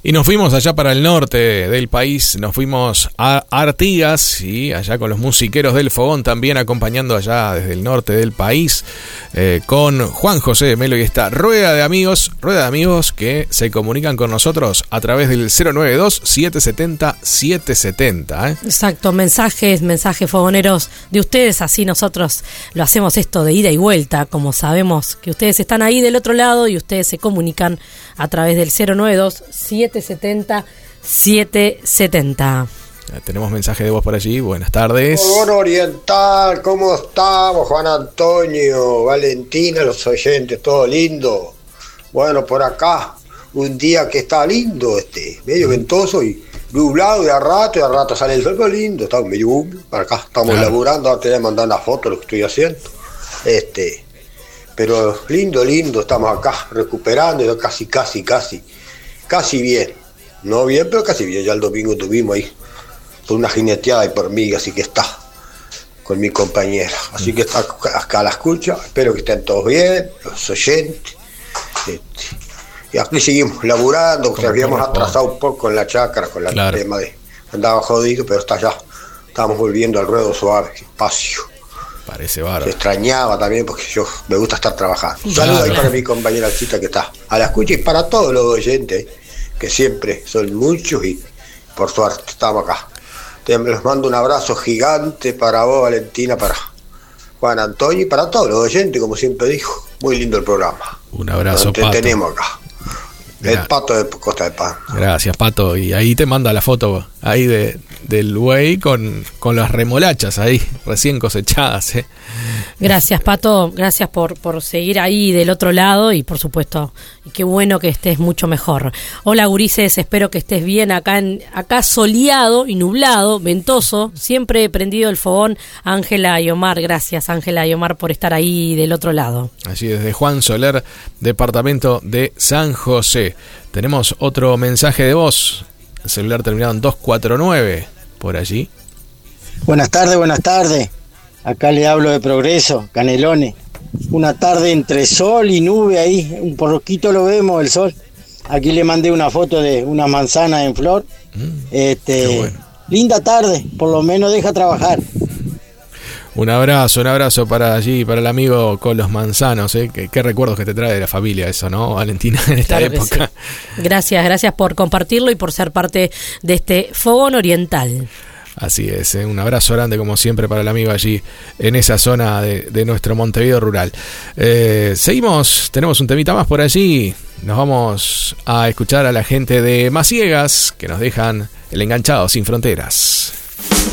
Y nos fuimos allá para el norte del país, nos fuimos a Artigas y allá con los musiqueros del Fogón también acompañando allá desde el norte del país con Juan José de Melo y esta rueda de amigos que se comunican con nosotros a través del 092-770-770. Exacto, mensajes fogoneros de ustedes, así nosotros lo hacemos esto de ida y vuelta, como sabemos que ustedes están ahí del otro lado y ustedes se comunican a través del 092-770-770. Tenemos mensaje de voz por allí, buenas tardes. Fogón Oriental, ¿cómo estamos? Juan Antonio, Valentina, los oyentes, todo lindo. Bueno, por acá, un día que está lindo, medio ventoso y nublado, y a rato sale el sol, pero lindo, está medio húmedo. Para acá estamos laburando, ahora te voy a mandar una foto de lo que estoy haciendo. Pero lindo, estamos acá recuperando, casi bien. No bien, pero casi bien. Ya el domingo tuvimos ahí una jineteada y por mí, así que está con mi compañera. Así que está acá a la escucha, espero que estén todos bien, los oyentes. Y aquí seguimos laburando, porque habíamos atrasado un poco en la chácara con el tema de andaba jodido, pero está ya. Estamos volviendo al ruedo suave, espacio. Parece bárbaro. Se extrañaba también porque yo me gusta estar trabajando. Un saludo ahí para mi compañera Chita que está a la escucha y para todos los oyentes, que siempre son muchos y por suerte estamos acá. Les mando un abrazo gigante para vos, Valentina, para Juan Antonio y para todos los oyentes, como siempre dijo. Muy lindo el programa. Un abrazo, Pato. Tenemos acá. El Pato de Costa de Paz. Gracias, Pato. Y ahí te manda la foto ahí del buey con las remolachas ahí, recién cosechadas. Gracias, Pato. Gracias por seguir ahí del otro lado y, por supuesto, qué bueno que estés mucho mejor. Hola, gurises. Espero que estés bien acá soleado y nublado, ventoso. Siempre prendido el fogón. Ángela y Omar. Gracias, Ángela y Omar, por estar ahí del otro lado. Allí desde Juan Soler, departamento de San José. Tenemos otro mensaje de voz. El celular terminado en 249. Por allí. Buenas tardes. Acá le hablo de Progreso, Canelones. Una tarde entre sol y nube ahí. Un poquito lo vemos el sol. Aquí le mandé una foto de unas manzanas en flor. Qué bueno. Linda tarde, por lo menos deja trabajar. Un abrazo para allí, para el amigo con los manzanos, Qué recuerdos que te trae de la familia eso, ¿no, Valentina, en esta época? Sí. Gracias por compartirlo y por ser parte de este Fogón Oriental. Así es, un abrazo grande como siempre para el amigo allí en esa zona de nuestro Montevideo rural. Seguimos, tenemos un temita más por allí. Nos vamos a escuchar a la gente de Maciegas que nos dejan el Enganchado Sin Fronteras.